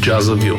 Джазавил.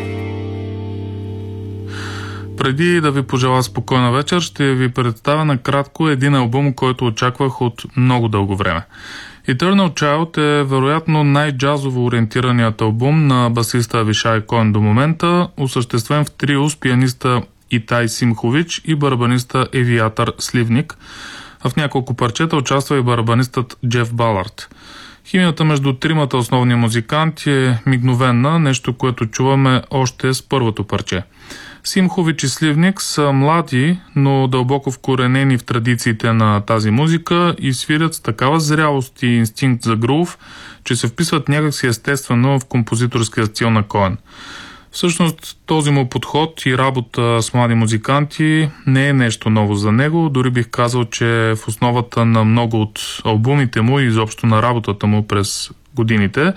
Преди да ви пожелая спокойна вечер, ще ви представя накратко един албум, който очаквах от много дълго време. Eternal Child е вероятно най-джазово ориентираният албум на басиста Авишай Коен до момента, осъществен в трио с пианиста Итай Симхович и барабаниста Евиатър Сливник. В няколко парчета участва и барабанистът Джеф Балард. Химията между тримата основни музиканти е мигновена, нещо, което чуваме още с първото парче. Симхович и Сливник са млади, но дълбоко вкоренени в традициите на тази музика и свирят с такава зрялост и инстинкт за грув, че се вписват някакси естествено в композиторския стил на Коен. Всъщност този му подход и работа с млади музиканти не е нещо ново за него, дори бих казал, че в основата на много от албумите му и изобщо на работата му през годините.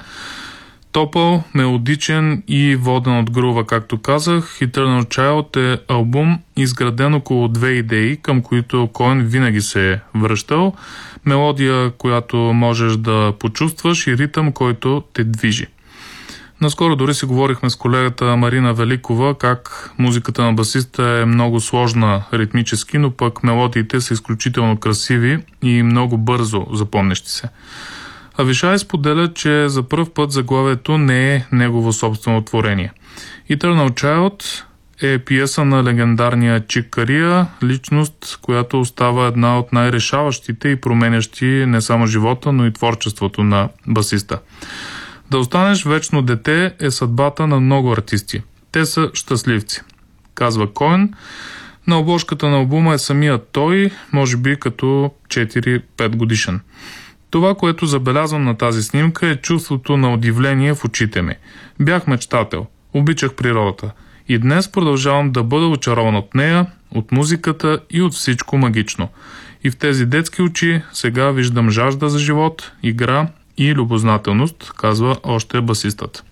Топъл, мелодичен и воден от грува, както казах, Eternal Child е албум, изграден около две идеи, към които Коен винаги се е връщал. Мелодия, която можеш да почувстваш, и ритъм, който те движи. Наскоро дори си говорихме с колегата Марина Великова как музиката на басиста е много сложна ритмически, но пък мелодиите са изключително красиви и много бързо запомнящи се. Авишай споделя, че за пръв път заглавието не е негово собствено творение. Eternal Child е пиеса на легендарния Чик Кария, личност, която остава една от най-решаващите и променящи не само живота, но и творчеството на басиста. Да останеш вечно дете е съдбата на много артисти. Те са щастливци, казва Коен. На обложката на албума е самият той, може би като 4-5 годишен. Това, което забелязвам на тази снимка, е чувството на удивление в очите ми. Бях мечтател, обичах природата и днес продължавам да бъда очарован от нея, от музиката и от всичко магично. И в тези детски очи сега виждам жажда за живот, игра и любознателност, казва още басистът.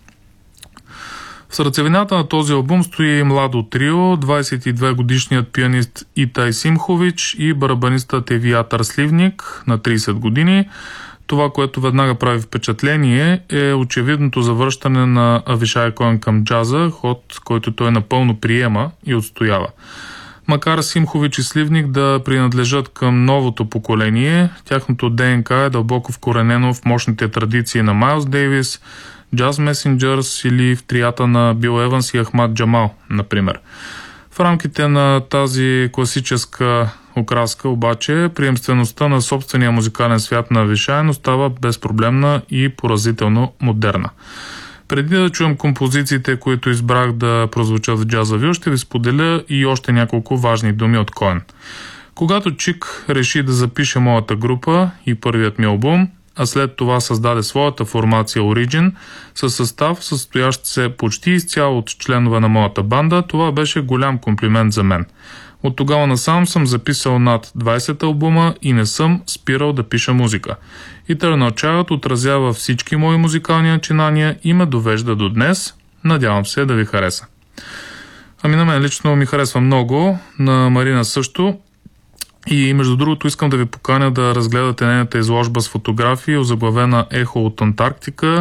В сърцевината на този албум стои младо трио, 22-годишният пианист Итай Симхович и барабанистът Евиатър Сливник на 30 години. Това, което веднага прави впечатление, е очевидното завръщане на Авишай Коен към джаза, ход, който той напълно приема и отстоява. Макар Симхович и Сливник да принадлежат към новото поколение, тяхното ДНК е дълбоко вкоренено в мощните традиции на Майлс Дейвис, Джаз Месенджърс или в трията на Бил Еванс и Ахмад Джамал, например. В рамките на тази класическа окраска обаче приемствеността на собствения музикален свят на Авишай остава безпроблемна и поразително модерна. Преди да чуем композициите, които избрах да прозвучат в Джазавил, ще ви споделя и още няколко важни думи от Коен. Когато Чик реши да запише моята група и първият ми албум, а след това създаде своята формация Origin, със състав, състоящ се почти изцяло от членове на моята банда, това беше голям комплимент за мен. От тогава насам съм записал над 20 албума и не съм спирал да пиша музика. Eternal Child отразява всички мои музикални начинания и ме довежда до днес. Надявам се да ви хареса. Ами на мен лично ми харесва много, на Марина също. И между другото искам да ви поканя да разгледате нейната изложба с фотографии, озаглавена "Ехо от Антарктика",